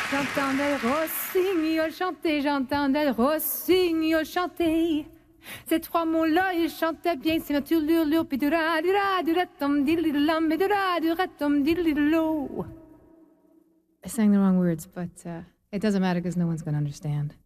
J'entends Del Rossignol chanter, j'entends Del Rossignol chanter. Ces trois mots-là, ils chantaient bien, c'est ma turlurlure, puis du-ra-du-ra-du-ra-tom, diddly-lam, et du-ra-du-ra-tom, diddly-lo. I sang the wrong words, but it doesn't matter because no one's going to understand.